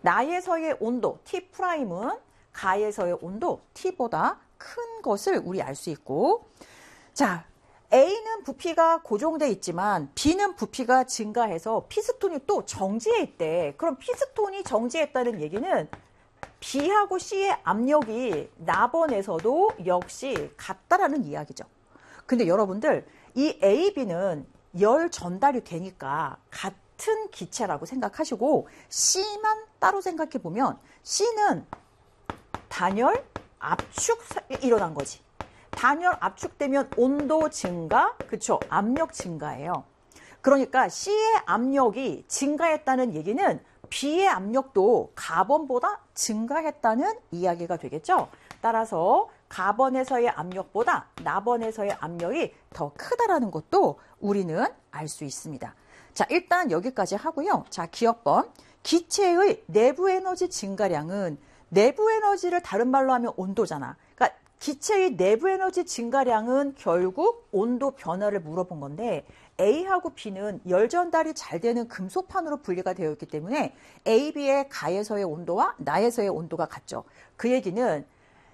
나에서의 온도 T'은 가에서의 온도 T보다 큰 것을 우리 알 수 있고, 자, A는 부피가 고정돼 있지만 B는 부피가 증가해서 피스톤이 또 정지해 있대. 그럼 피스톤이 정지했다는 얘기는 B하고 C의 압력이 나번에서도 역시 같다라는 이야기죠. 근데 여러분들 이 A, B는 열 전달이 되니까 같은 기체라고 생각하시고 C만 따로 생각해 보면 C는 단열 압축이 일어난 거지. 단열 압축되면 온도 증가, 그쵸? 압력 증가예요. 그러니까 C의 압력이 증가했다는 얘기는 B의 압력도 가번보다 증가했다는 이야기가 되겠죠. 따라서 가번에서의 압력보다 나번에서의 압력이 더 크다라는 것도 우리는 알 수 있습니다. 자, 일단 여기까지 하고요. 자, 기억번. 기체의 내부 에너지 증가량은 내부 에너지를 다른 말로 하면 온도잖아. 그러니까 기체의 내부 에너지 증가량은 결국 온도 변화를 물어본 건데 A하고 B는 열 전달이 잘 되는 금속판으로 분리가 되어 있기 때문에 A, B의 가에서의 온도와 나에서의 온도가 같죠. 그 얘기는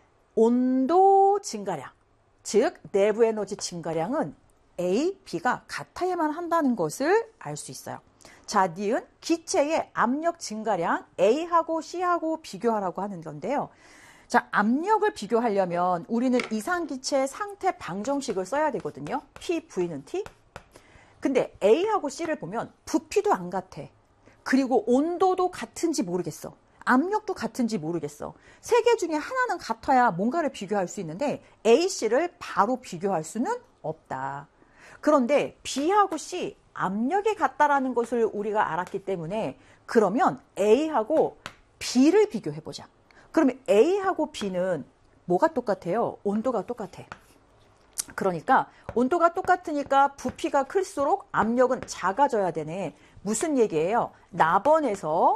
온도 증가량, 즉 내부 에너지 증가량은 A, B가 같아야만 한다는 것을 알 수 있어요. 자, 니은 기체의 압력 증가량 A하고 C하고 비교하라고 하는 건데요. 자, 압력을 비교하려면 우리는 이상기체 상태 방정식을 써야 되거든요. P, V는 T. 근데 A하고 C를 보면 부피도 안 같아. 그리고 온도도 같은지 모르겠어. 압력도 같은지 모르겠어. 세 개 중에 하나는 같아야 뭔가를 비교할 수 있는데 A, C를 바로 비교할 수는 없다. 그런데 B하고 C 압력이 같다라는 것을 우리가 알았기 때문에 그러면 A하고 B를 비교해보자. 그러면 A하고 B는 뭐가 똑같아요? 온도가 똑같아. 그러니까 온도가 똑같으니까 부피가 클수록 압력은 작아져야 되네. 무슨 얘기예요? 나번에서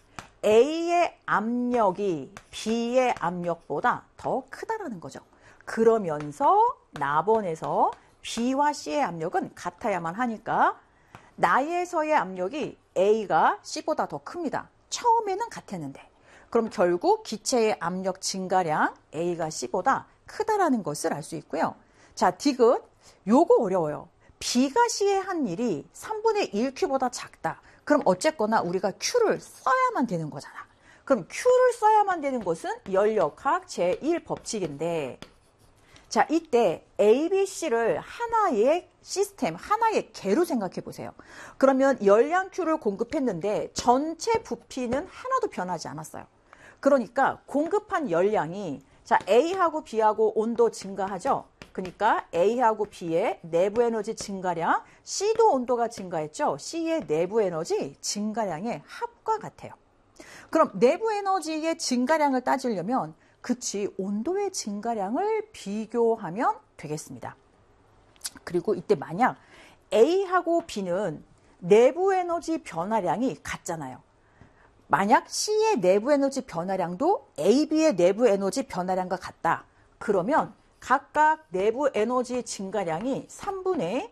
A의 압력이 B의 압력보다 더 크다라는 거죠. 그러면서 나번에서 B와 C의 압력은 같아야만 하니까 나에서의 압력이 A가 C보다 더 큽니다. 처음에는 같았는데. 그럼 결국 기체의 압력 증가량 A가 C보다 크다라는 것을 알 수 있고요. 자, 디귿. 요거 어려워요. B가 C에 한 일이 3분의 1Q보다 작다. 그럼 어쨌거나 우리가 Q를 써야만 되는 거잖아. 그럼 Q를 써야만 되는 것은 열역학 제1법칙인데 자, 이때 A, B, C를 하나의 시스템, 하나의 개로 생각해 보세요. 그러면 열량 Q를 공급했는데 전체 부피는 하나도 변하지 않았어요. 그러니까 공급한 열량이 자, A하고 B하고 온도 증가하죠. 그러니까 A하고 B의 내부 에너지 증가량, C도 온도가 증가했죠. C의 내부 에너지 증가량의 합과 같아요. 그럼 내부 에너지의 증가량을 따지려면 그치, 온도의 증가량을 비교하면 되겠습니다. 그리고 이때 만약 A하고 B는 내부 에너지 변화량이 같잖아요. 만약 C의 내부 에너지 변화량도 A, B의 내부 에너지 변화량과 같다. 그러면 각각 내부 에너지 증가량이 3분의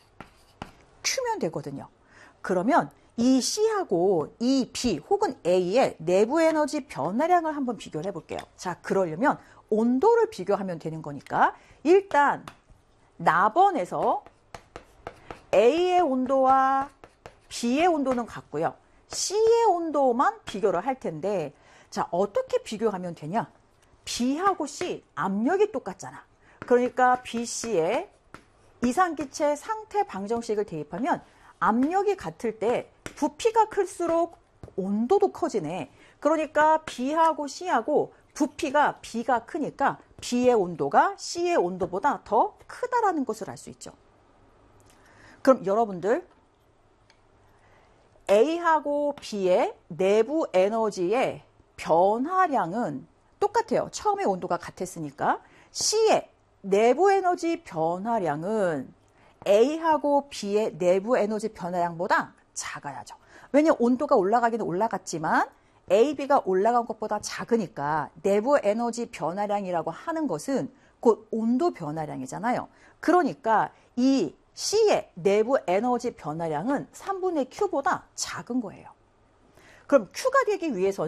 Q면 되거든요. 그러면 이 C하고 이 B 혹은 A의 내부 에너지 변화량을 한번 비교를 해볼게요. 자, 그러려면 온도를 비교하면 되는 거니까 일단 나번에서 A의 온도와 B의 온도는 같고요. C의 온도만 비교를 할 텐데 자, 어떻게 비교하면 되냐? B하고 C 압력이 똑같잖아. 그러니까 BC의 이상기체 상태 방정식을 대입하면 압력이 같을 때 부피가 클수록 온도도 커지네. 그러니까 B하고 C하고 부피가 B가 크니까 B의 온도가 C의 온도보다 더 크다라는 것을 알 수 있죠. 그럼 여러분들 A하고 B의 내부 에너지의 변화량은 똑같아요. 처음에 온도가 같았으니까. C의 내부 에너지 변화량은 A하고 B의 내부 에너지 변화량보다 작아야죠. 왜냐하면 온도가 올라가기는 올라갔지만 A, B가 올라간 것보다 작으니까 내부 에너지 변화량이라고 하는 것은 곧 온도 변화량이잖아요. 그러니까 이 C의 내부 에너지 변화량은 3분의 Q보다 작은 거예요. 그럼 Q가 되기 위해서는